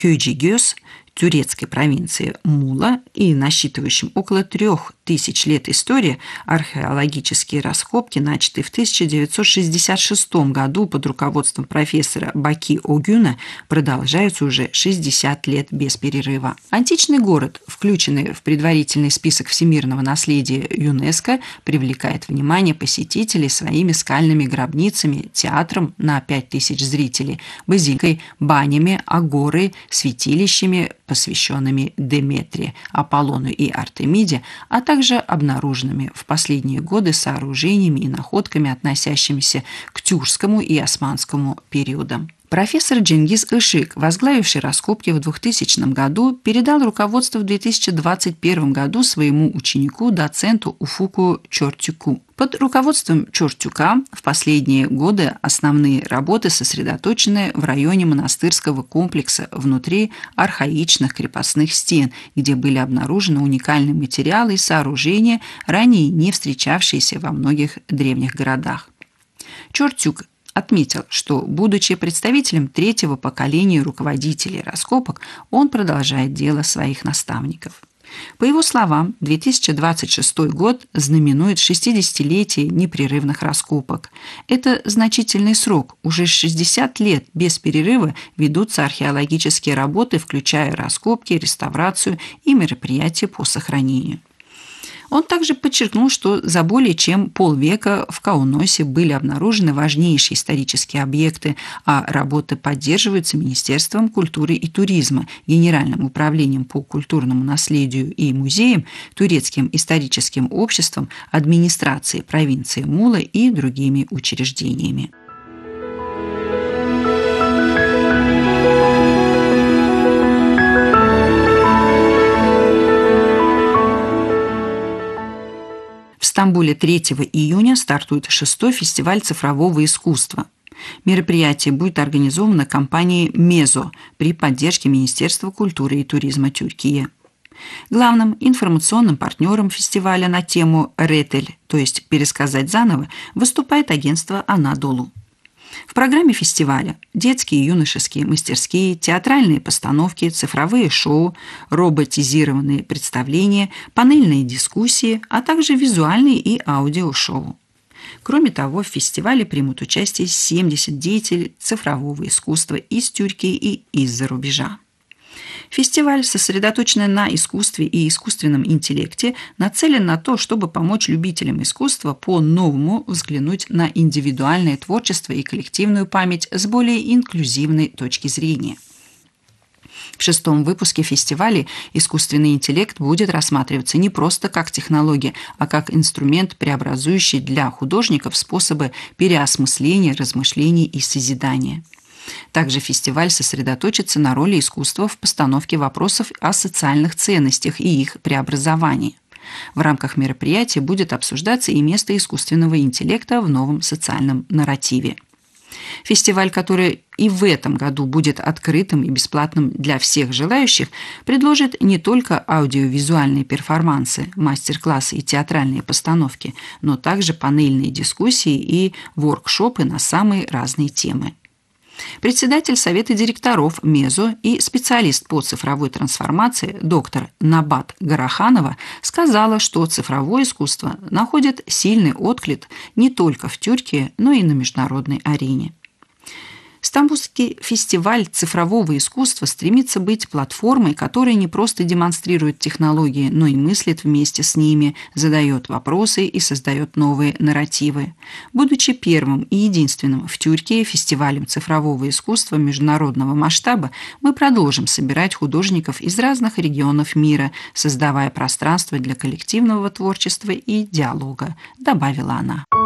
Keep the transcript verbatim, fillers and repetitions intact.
Кöyceğiz турецкой провинции Мула и насчитывающим около трех тысяч лет истории, археологические раскопки, начатые в тысяча девятьсот шестьдесят шестом году под руководством профессора Баки Огюна, продолжаются уже шестьдесят лет без перерыва. Античный город, включенный в предварительный список всемирного наследия ЮНЕСКО, привлекает внимание посетителей своими скальными гробницами, театром на пять тысяч зрителей, базиликой, банями, агорой, святилищами, посвященными Деметре, Аполлону и Артемиде, а также обнаруженными в последние годы сооружениями и находками, относящимися к тюркскому и османскому периодам. Профессор Дженгиз Ишик, возглавивший раскопки в двухтысячном году, передал руководство в две тысячи двадцать первом году своему ученику, доценту Уфуку Чортюку. Под руководством Чортюка в последние годы основные работы сосредоточены в районе монастырского комплекса внутри архаичных крепостных стен, где были обнаружены уникальные материалы и сооружения, ранее не встречавшиеся во многих древних городах. Чортюк отметил, что, будучи представителем третьего поколения руководителей раскопок, он продолжает дело своих наставников. По его словам, две тысячи двадцать шестой год знаменует шестидесятилетие непрерывных раскопок. Это значительный срок. Уже шестьдесят лет без перерыва ведутся археологические работы, включая раскопки, реставрацию и мероприятия по сохранению. Он также подчеркнул, что за более чем полвека в Кауносе были обнаружены важнейшие исторические объекты, а работы поддерживаются Министерством культуры и туризма, Генеральным управлением по культурному наследию и музеям, Турецким историческим обществом, администрацией провинции Мула и другими учреждениями. В Стамбуле третьего июня стартует шестой фестиваль цифрового искусства. Мероприятие будет организовано компанией «Мезо» при поддержке Министерства культуры и туризма Тюркии. Главным информационным партнером фестиваля на тему «Ретель», то есть «пересказать заново», выступает агентство «Анадолу». В программе фестиваля детские и юношеские мастерские, театральные постановки, цифровые шоу, роботизированные представления, панельные дискуссии, а также визуальные и аудиошоу. Кроме того, в фестивале примут участие семьдесят деятелей цифрового искусства из Тюркии и из-за рубежа. Фестиваль, сосредоточенный на искусстве и искусственном интеллекте, нацелен на то, чтобы помочь любителям искусства по-новому взглянуть на индивидуальное творчество и коллективную память с более инклюзивной точки зрения. В шестом выпуске фестиваля искусственный интеллект будет рассматриваться не просто как технология, а как инструмент, преобразующий для художников способы переосмысления, размышления и созидания. Также фестиваль сосредоточится на роли искусства в постановке вопросов о социальных ценностях и их преобразовании. В рамках мероприятия будет обсуждаться и место искусственного интеллекта в новом социальном нарративе. Фестиваль, который и в этом году будет открытым и бесплатным для всех желающих, предложит не только аудиовизуальные перформансы, мастер-классы и театральные постановки, но также панельные дискуссии и воркшопы на самые разные темы. Председатель Совета директоров МЕЗО и специалист по цифровой трансформации доктор Набат Гараханова сказала, что цифровое искусство находит сильный отклик не только в Тюркии, но и на международной арене. Стамбульский фестиваль цифрового искусства стремится быть платформой, которая не просто демонстрирует технологии, но и мыслит вместе с ними, задает вопросы и создает новые нарративы. Будучи первым и единственным в Тюркии фестивалем цифрового искусства международного масштаба, мы продолжим собирать художников из разных регионов мира, создавая пространство для коллективного творчества и диалога, добавила она.